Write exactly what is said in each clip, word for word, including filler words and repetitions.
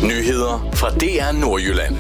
Nyheder fra D R Nordjylland.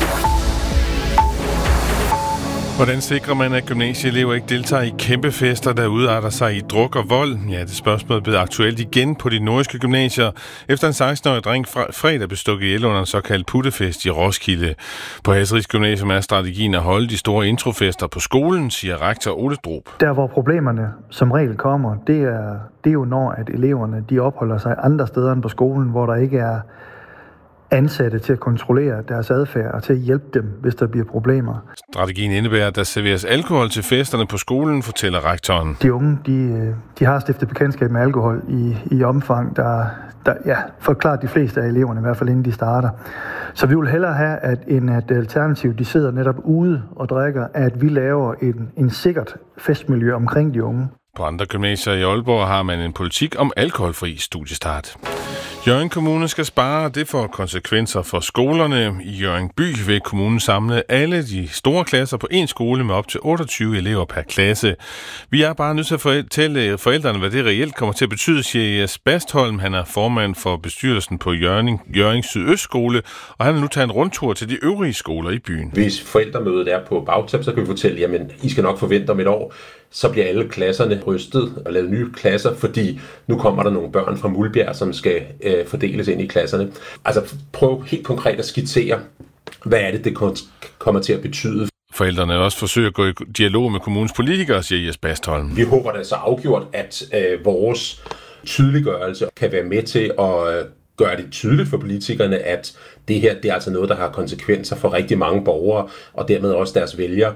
Hvordan sikrer man, at gymnasieelever ikke deltager i kæmpe fester, der udarter sig i druk og vold? Ja, det spørgsmål er blevet aktuelt igen på de nordiske gymnasier, efter en seksten-årig dreng fra fredag blev stukket ihjel under en såkaldt puttefest i Roskilde. På Hasseris Gymnasium er strategien at holde de store introfester på skolen, siger rektor Ole Drob. Der, hvor problemerne som regel kommer, det er, det er jo når, at eleverne de opholder sig andre steder end på skolen, hvor der ikke er ansatte til at kontrollere deres adfærd og til at hjælpe dem, hvis der bliver problemer. Strategien indebærer, at der serveres alkohol til festerne på skolen, fortæller rektoren. De unge, de, de har stiftet bekendtskab med alkohol i, i omfang, der, der ja, forklarer de fleste af eleverne, i hvert fald inden de starter. Så vi vil hellere have, at en at alternativ, de sidder netop ude og drikker, at vi laver en, en sikkert festmiljø omkring de unge. På andre gymnasier i Aalborg har man en politik om alkoholfri studiestart. Hjørring Kommune skal spare, det får konsekvenser for skolerne. I Hjørring By vil kommunen samle alle de store klasser på en skole med op til otteogtyve elever per klasse. Vi er bare nødt til at fortælle forældrene, hvad det reelt kommer til at betyde, siger Jes Bastholm. Han er formand for bestyrelsen på Hjørring, Hjørring Sydøstskole, og han vil nu tage en rundtur til de øvrige skoler i byen. Hvis forældremødet er på bagtæp, så kan vi fortælle, jamen I skal nok forvente om et år, så bliver alle klasserne rystet og lavet nye klasser, fordi nu kommer der nogle børn fra Mulbjerg, som skal øh, fordeles ind i klasserne. Altså prøv helt konkret at skitsere, hvad er det, det kommer til at betyde. Forældrene vil også forsøge at gå i dialog med kommunens politikere, siger Jes Bastholm. Vi håber da så afgjort, at øh, vores tydeliggørelse kan være med til at øh, gøre det tydeligt for politikerne, at det her det er altså noget, der har konsekvenser for rigtig mange borgere, og dermed også deres vælgere.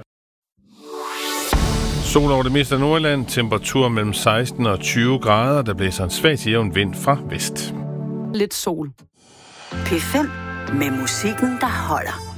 Sol over det meste af Nordjylland, temperatur mellem seksten og tyve grader, der blæser en svag til jævn vind fra vest. Lidt sol. P fem med musikken, der holder.